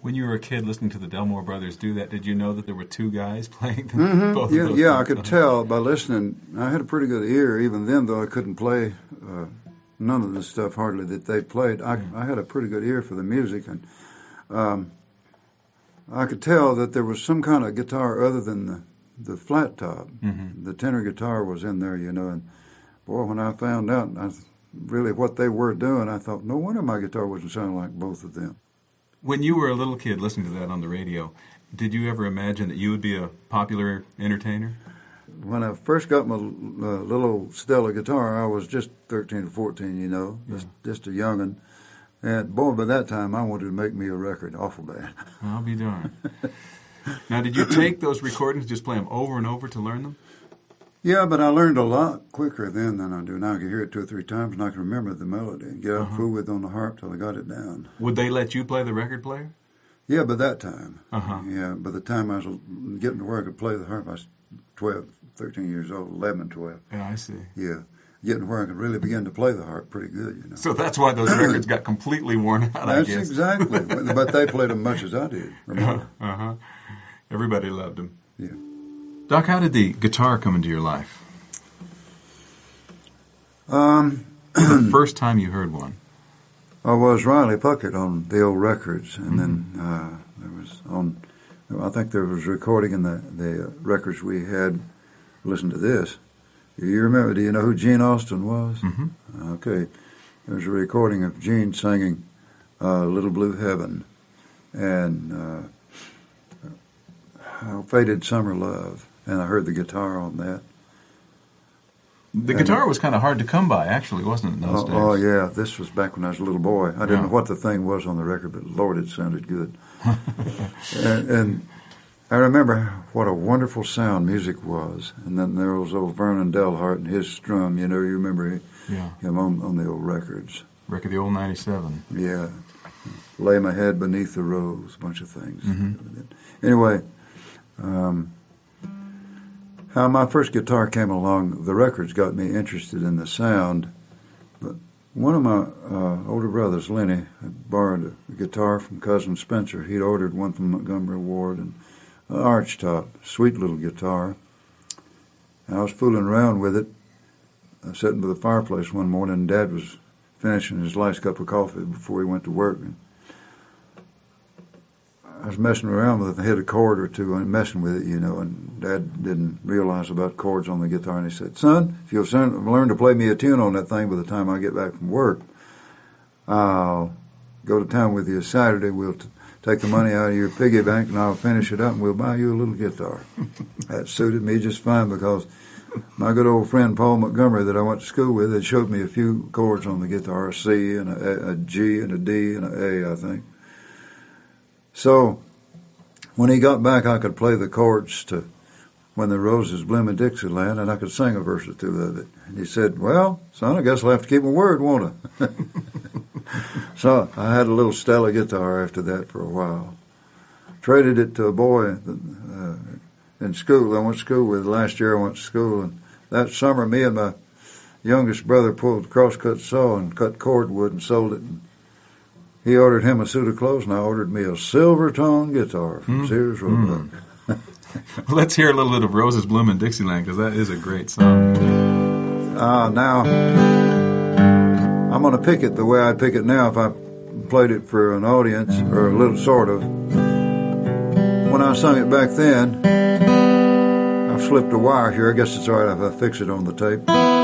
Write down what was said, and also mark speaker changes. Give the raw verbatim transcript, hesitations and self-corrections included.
Speaker 1: When you were a kid listening to the Delmore Brothers do that, did you know that there were two guys playing the,
Speaker 2: mm-hmm.
Speaker 1: both
Speaker 2: yeah,
Speaker 1: of those
Speaker 2: Yeah,
Speaker 1: songs?
Speaker 2: I could tell by listening. I had a pretty good ear even then, though I couldn't play uh, none of the stuff hardly that they played. I,
Speaker 1: Yeah.
Speaker 2: I had a pretty good ear for the music, and um, I could tell that there was some kind of guitar other than the, the flat top.
Speaker 1: Mm-hmm.
Speaker 2: The tenor guitar was in there, you know, and boy, when I found out I, really what they were doing, I thought, no wonder my guitar wasn't sounding like both of them.
Speaker 1: When you were a little kid listening to that on the radio, did you ever imagine that you would be a popular entertainer?
Speaker 2: When I first got my uh, little Stella guitar, I was just thirteen or fourteen, you know,
Speaker 1: Yeah.
Speaker 2: just, just a young'un. And boy, by that time, I wanted to make me a record awful bad.
Speaker 1: I'll be darned. Now, did you take those recordings, just play them over and over to learn them?
Speaker 2: Yeah, but I learned a lot quicker then than I do now. I could hear it two or three times, and I can remember the melody and get out
Speaker 1: Uh-huh.
Speaker 2: fool with on the harp till I got it down.
Speaker 1: Would they let you play the record player?
Speaker 2: Yeah, by that time.
Speaker 1: Uh-huh.
Speaker 2: Yeah, by the time I was getting to where I could play the harp, I was twelve, thirteen years old, eleven, twelve.
Speaker 1: Yeah, I see.
Speaker 2: Yeah, getting where I could really begin to play the harp pretty good, you know.
Speaker 1: So that's why those records got completely worn out, I
Speaker 2: That's
Speaker 1: guess.
Speaker 2: exactly. But they played them much as I did. Remember?
Speaker 1: Uh-huh. Everybody loved them.
Speaker 2: Yeah.
Speaker 1: Doc, how did the guitar come into your life?
Speaker 2: Um,
Speaker 1: The first time you heard one?
Speaker 2: I was Riley Puckett on the old records, and then uh, there was on. I think there was recording in the the records we had. Listen to this. You remember? Do you know who Gene Austin was?
Speaker 1: Mm-hmm.
Speaker 2: Okay, there was a recording of Gene singing uh, "Little Blue Heaven" and uh, "Faded Summer Love," and I heard the guitar on that.
Speaker 1: The
Speaker 2: And,
Speaker 1: guitar was kind of hard to come by, actually, wasn't it, in those
Speaker 2: oh,
Speaker 1: days?
Speaker 2: oh, yeah, this was back when I was a little boy. I didn't
Speaker 1: Yeah.
Speaker 2: know what the thing was on the record, but Lord, it sounded good. and, and I remember what a wonderful sound music was. And then there was old Vernon Delhart and his strum, you know, you remember
Speaker 1: Yeah.
Speaker 2: him on, on the old records.
Speaker 1: Record the old ninety-seven.
Speaker 2: Yeah. Lay My Head Beneath the Rose, a bunch of things.
Speaker 1: Mm-hmm.
Speaker 2: Anyway, um, how my first guitar came along, the records got me interested in the sound. But one of my uh, older brothers, Lenny, had borrowed a guitar from Cousin Spencer. He'd ordered one from Montgomery Ward, and an arch top, sweet little guitar. And I was fooling around with it. I was sitting by the fireplace one morning, and Dad was finishing his last cup of coffee before he went to work. And I was messing around with it. I hit a chord or two and messing with it, you know, and Dad didn't realize about chords on the guitar. And he said, "Son, if you'll learn to play me a tune on that thing by the time I get back from work, I'll go to town with you Saturday. We'll t- take the money out of your piggy bank and I'll finish it up and we'll buy you a little guitar." That suited me just fine because my good old friend Paul Montgomery that I went to school with had showed me a few chords on the guitar, a C and a, a G and a D and an A, I think. So when he got back, I could play the chords to "When the Roses Bloom in Dixieland," and I could sing a verse or two of it. And he said, "Well, son, I guess I'll have to keep my word, won't I?" So I had a little Stella guitar after that for a while. Traded it to a boy uh, in school. I went to school with. Last year I went to school, and that summer me and my youngest brother pulled a crosscut saw and cut cordwood and sold it. And he ordered him a suit of clothes, and I ordered me a silver tone guitar from mm. Sears Roebuck.
Speaker 1: Mm. Well, let's hear a little bit of "Roses Bloom in Dixieland" because that is a great song.
Speaker 2: Uh, now, I'm going to pick it the way I'd pick it now if I played it for an audience, or a little sort of. When I sung it back then, I've slipped a wire here. I guess it's all right if I fix it on the tape.